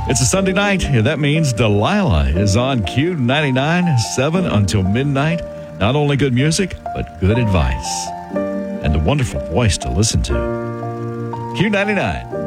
It's a Sunday night. That means Delilah is on Q99, 7 until midnight. Not only good music, but good advice. And a wonderful voice to listen to. Q99.